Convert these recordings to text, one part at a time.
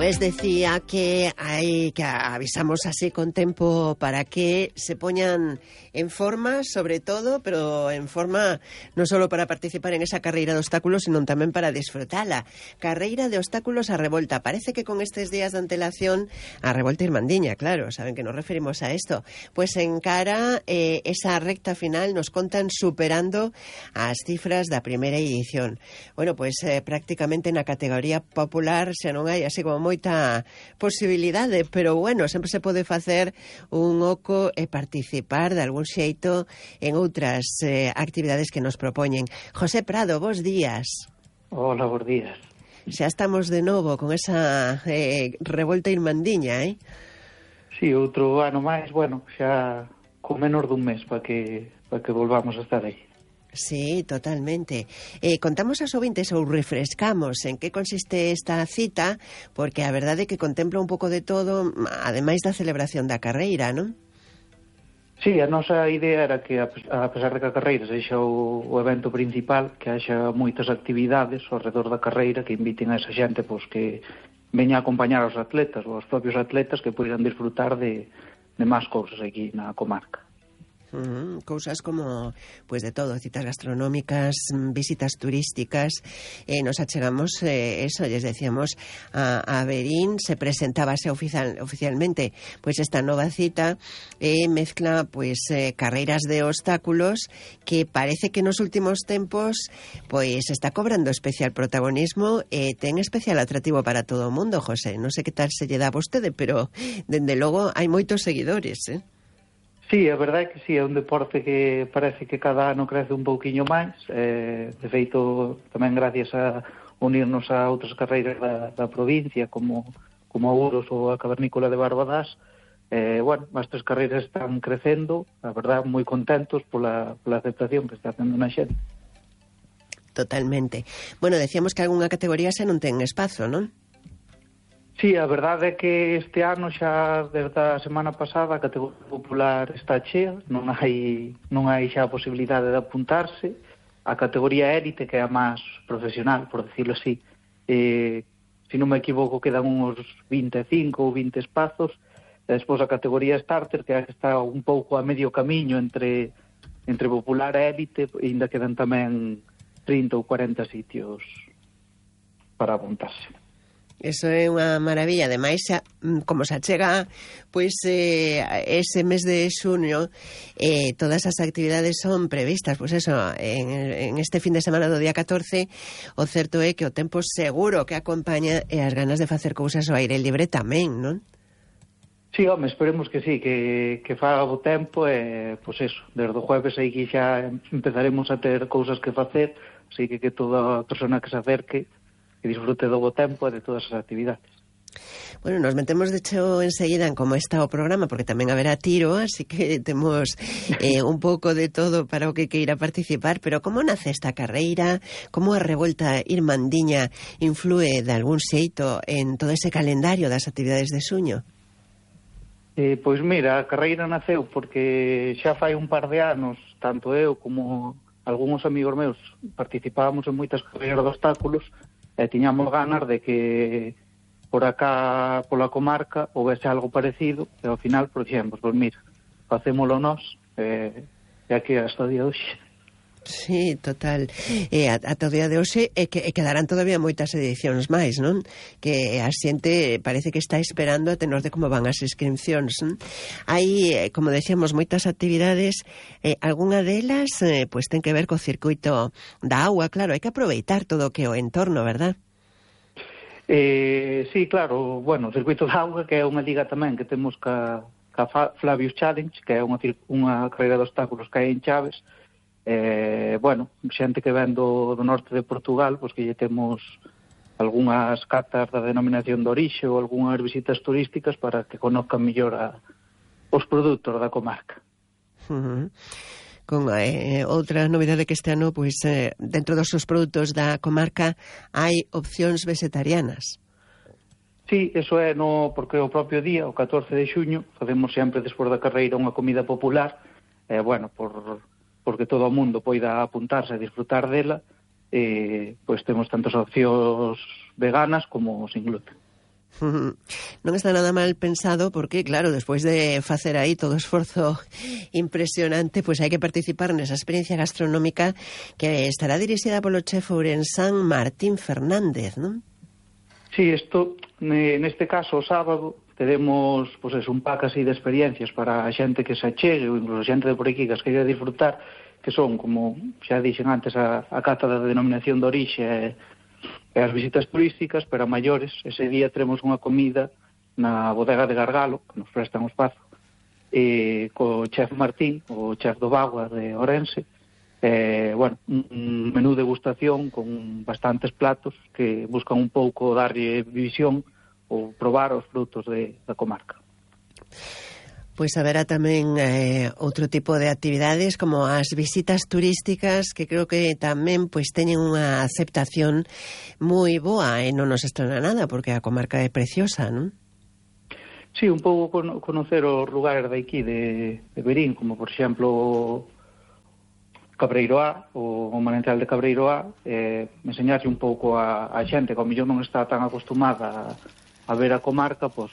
ves, decía que avisamos así con tempo para que se poñan en forma, sobre todo, pero en forma non solo para participar en esa carreira de obstáculos, sino tamén para disfrutala. Carreira de obstáculos a Revolta. Parece que con estes días de antelación a Revolta Irmandiña, claro, saben que nos referimos a esto. Pues encara esa recta final, nos contan superando as cifras da primeira edición. Bueno, pues prácticamente na categoría popular xa non hai así como moita posibilidade, pero bueno, sempre se pode facer un oco e participar de algún xeito en outras actividades que nos propoñen. José Prado, bos días. Hola, bos días. Xa estamos de novo con esa Revolta Irmandiña, Sí, outro ano máis, bueno, xa con menos dun mes para que volvamos a estar aí. Sí, totalmente. Contamos aos ouvintes ou refrescamos en que consiste esta cita, porque a verdade é que contempla un pouco de todo, ademais da celebración da carreira, non? Sí, a nosa idea era que, a pesar de que a carreira sexa o evento principal, que haxa moitas actividades ao redor da carreira que inviten a esa xente pois, que veña a acompañar aos atletas, ou aos propios atletas que poidan disfrutar de máis cousas aquí na comarca. Cousas como, pues de todo, citas gastronómicas, visitas turísticas. Nos achegamos, eso, les decíamos, a Verín, se presentábase oficialmente pues esta nova cita, mezcla pues carreiras de obstáculos que parece que nos últimos tempos pues está cobrando especial protagonismo, ten especial atractivo para todo o mundo, José. Non sei que tal se lle dá a vostede, pero dende logo hai moitos seguidores, Sí, a verdade é que sí, é un deporte que parece que cada ano crece un pouquiño máis, de feito tamén gracias a unirnos a outras carreiras da provincia como a Ouros ou a Cavernícola de Barbadás. Bueno, as tres carreiras están crecendo, a verdade, moi contentos pola aceptación que está facendo na xente. Totalmente. Bueno, decíamos que algunha categoría xa non ten espazo, non? Sí, a verdade é que este ano xa desde a semana pasada a categoría popular está chea, non hai xa a posibilidade de apuntarse. A categoría élite, que é a máis profesional, por decirlo así, se non me equivoco quedan uns 25 ou 20 espazos. E despois a categoría starter, que está un pouco a medio camiño entre popular e élite, e ainda quedan tamén 30 ou 40 sitios para apuntarse. Eso é unha maravilla. Ademais, como se achega pois ese mes de xuño, todas as actividades son previstas, pois eso, en este fin de semana do día 14. O certo é que o tempo seguro que acompaña e as ganas de facer cousas ao aire libre tamén, non? Sí, home, esperemos que sí, que faga o tempo e, pois eso, desde o jueves aí que xa empezaremos a ter cousas que facer, así que toda a persona que se acerque que disfrute do bo tempo e de todas as actividades. Bueno, nos metemos de hecho enseguida en como está o programa, porque tamén haberá tiro, así que temos un pouco de todo para o que queira participar, pero como nace esta carreira, como a Revolta Irmandiña inflúe de algún xeito en todo ese calendario das actividades de xuño? Pois mira, a carreira naceu porque xa fai un par de anos, tanto eu como algúns amigos meus participábamos en moitas carreiras de obstáculos e tiñamos ganas de que por acá, pola comarca, houvese algo parecido, e ao final, por exemplo, pois mira, facémolo nós, e aquí hasta o día de hoxe. Sí, total. Ata o día de hoxe quedarán todavía moitas edicións máis, non? Que a xente parece que está esperando a tenor de como van as inscripcións. Hai, como decíamos, moitas actividades, algunha delas pues ten que ver co circuito da agua, claro, hai que aproveitar todo o que é o entorno, verdad? Sí, claro, bueno, o circuito da auga, que é unha liga tamén que temos ca Flavius Challenge, que é unha carreira de obstáculos que hai en Chaves. Bueno, xente que ven do norte de Portugal, pois que lle temos algunhas cartas da denominación de orixe ou algunhas visitas turísticas para que conozcan mellor os produtos da comarca. Con outra novidade que este ano, pois dentro dos seus produtos da comarca hai opcións vegetarianas. Sí, eso é porque o propio día, o 14 de xuño, facemos sempre despois da carreira unha comida popular, bueno, porque todo o mundo poida apuntarse e disfrutar dela, pois temos tantas opcións veganas como sin gluten. Non está nada mal pensado porque, claro, despois de facer aí todo o esforzo impresionante, pois hai que participar nesa experiencia gastronómica que estará dirixida polo chef ourensán Martín Fernández, non? Sí, isto, neste caso, o sábado, teremos pues, un pack así de experiencias para a xente que se achegue, ou incluso a xente de por aquí que as queira disfrutar, que son, como xa dixen antes, a cata da denominación de orixe e as visitas turísticas, pero a maiores, ese día teremos unha comida na bodega de Gargalo, que nos prestan o espazo, co chef Martín, o chef do Bagua de Ourense, bueno, un menú degustación con bastantes platos que buscan un pouco darlle visión ou probar os frutos da comarca. Pois haberá tamén outro tipo de actividades como as visitas turísticas que creo que tamén pois teñen unha aceptación moi boa e non nos estrena nada porque a comarca é preciosa, non? Sí, un pouco conocer os lugares de aquí de Verín, como por exemplo Cabreiroá, o manantial de Cabreiroá, enseñarse un pouco a xente que ao mellor non está tan acostumada a ver a comarca, pois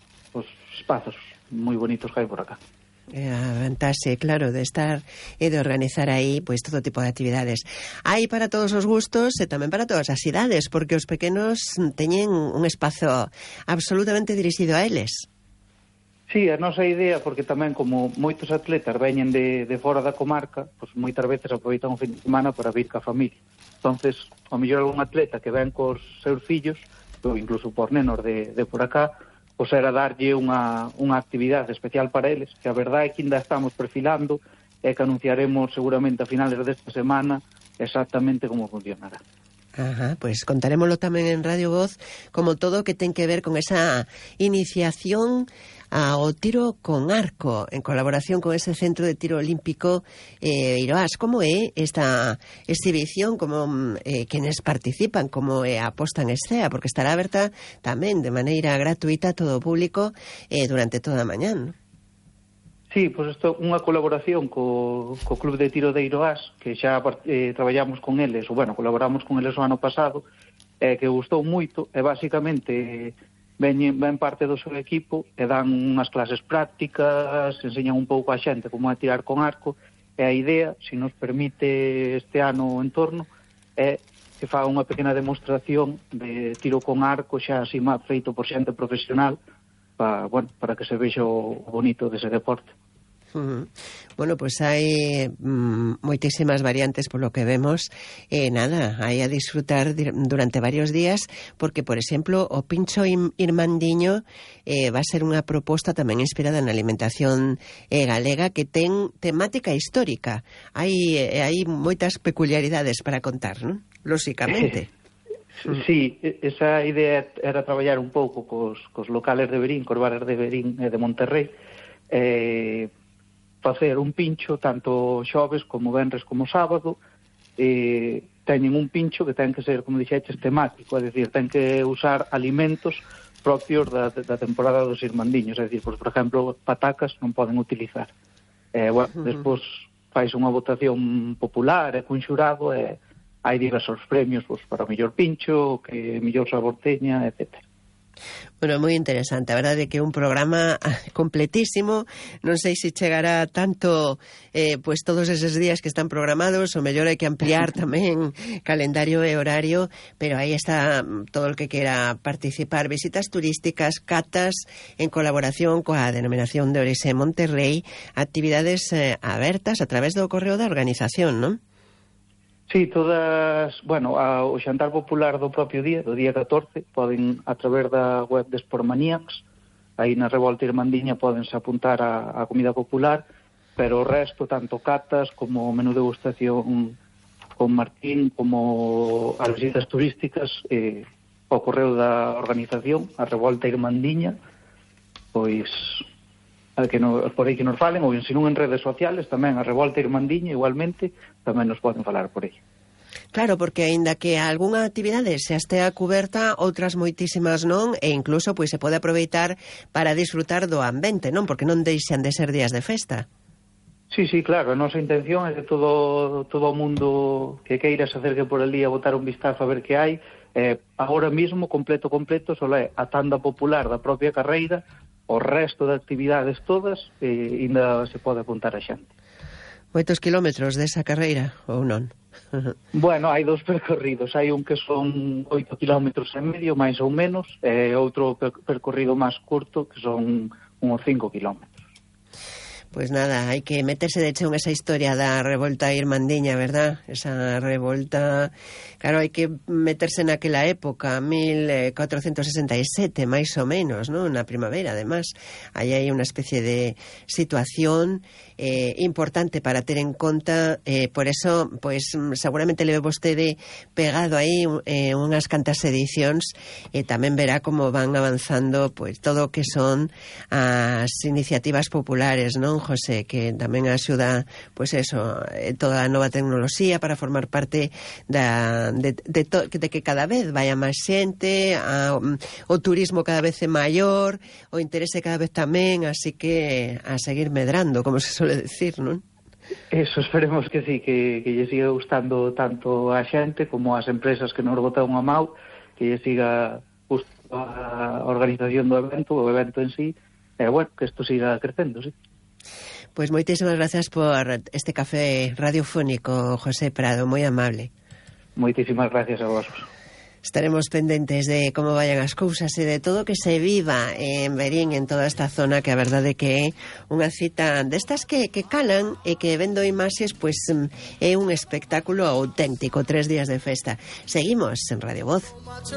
espazos moi bonitos que hai por acá. A vantaxe, claro, de estar e de organizar aí pois todo tipo de actividades. Hai para todos os gustos e tamén para todas as idades, porque os pequenos teñen un espazo absolutamente dirixido a eles. Sí, a nosa idea, porque tamén como moitos atletas veñen de fora da comarca, pois moitas veces aproveitan o fin de semana para vir ca familia. Entonces, ao mellor algún atleta que ven cos seus fillos, ou incluso por nenos de por acá, pois era darlle unha actividade especial para eles, que a verdade é que ainda estamos perfilando e que anunciaremos seguramente a finales desta semana exactamente como funcionará. Ajá, pois contarémoslo tamén en Radio Voz, como todo que ten que ver con esa iniciación ao tiro con arco, en colaboración con ese Centro de Tiro Olímpico Iroás. Como é esta exhibición, como quenes participan, como é a posta en escena, porque estará aberta tamén de maneira gratuita a todo o público durante toda a mañá, non? Sí, pois isto é unha colaboración co Club de Tiro de Iroás, que xa traballamos con eles, ou bueno, colaboramos con eles o ano pasado, que gustou moito, e basicamente ven parte do seu equipo e dan unhas clases prácticas, enseñan un pouco a xente como a tirar con arco, e a idea, se nos permite este ano o entorno, é que faga unha pequena demostración de tiro con arco xa así feito por xente profesional, para que se vexa o bonito dese deporte. Bueno, pois hai moitísimas variantes polo que vemos nada, hai a disfrutar durante varios días porque, por exemplo, o pincho irmandiño va a ser unha proposta tamén inspirada na alimentación galega que ten temática histórica. Hai moitas peculiaridades para contar, non? Lóxicamente. Sí, esa idea era traballar un pouco cos locales de Verín, cos bares de Verín e de Monterrey, facer un pincho tanto xoves como venres como sábado. Teñen un pincho que ten que ser, como dixeches, temático, é dicir, ten que usar alimentos propios da temporada dos irmandiños, é dicir, por exemplo, patacas non poden utilizar. Despois fais unha votación popular e cun xurado e hai diversos premios para o mellor pincho, que mellor sabor teña, etcétera. Bueno, moi interesante, a verdade que é un programa completísimo, non sei se chegará tanto pois todos eses días que están programados, o mellor hai que ampliar tamén calendario e horario, pero aí está todo o que quera participar, visitas turísticas, catas en colaboración coa denominación de Orixe Monterrey, actividades abertas a través do correo da organización, non? Sí, todas, bueno, o xantar popular do propio día, do día 14, poden, a través da web de Sportmaniacs, aí na Revolta Irmandiña podense apuntar a comida popular, pero o resto, tanto catas como menú degustación con Martín, como as visitas turísticas, o correo da organización, a Revolta Irmandiña, pois por aí que nos falen, ou se non en redes sociales, tamén a Revolta Irmandiña, igualmente, tamén nos poden falar por aí. Claro, porque aínda que algunha actividade xa estea cuberta, outras moitísimas non, e incluso pois se pode aproveitar para disfrutar do ambiente, non? Porque non deixan de ser días de festa. Sí, claro, a nosa intención é que todo o mundo que queira se acerque por ali a botar un vistazo a ver que hai, Agora mismo, completo, só é a tanda popular da propia carreira, o resto de actividades todas, ainda se pode apuntar a xente. Moitos kilómetros desa carreira, ou non? Bueno, hai 2 percorridos. Hai un que son 8 kilómetros e medio, máis ou menos, e outro percorrido máis curto, que son uns 5 kilómetros. Pois nada, hai que meterse de cheo en esa historia da revolta irmandiña, verdad? Esa revolta, claro, hai que meterse naquela época, 1467, máis ou menos, ¿no? Na primavera, además. Aí hai unha especie de situación importante para ter en conta, por eso, pois, seguramente leve vostede pegado aí unhas cantas edicións, e tamén verá como van avanzando, pois, todo o que son as iniciativas populares, non, José, que tamén axuda, pois eso, toda a nova tecnoloxía para formar parte de que cada vez vaya máis xente, o turismo cada vez é maior, o interese cada vez tamén, así que a seguir medrando, como se suele decir, non? Eso, esperemos que sí, que lle siga gustando tanto a xente como as empresas que nos botan a mau, que lle siga gustando a organización do evento, o evento en sí, e bueno, que isto siga crecendo, sí. Pois moitísimas gracias por este café radiofónico, José Prado, moi amable. Moitísimas gracias a vos. Estaremos pendentes de como vayan as cousas e de todo que se viva en Verín, en toda esta zona, que a verdade que é unha cita destas que calan e que vendo imaxes, pois é un espectáculo auténtico, 3 días de festa. Seguimos en Radio Voz.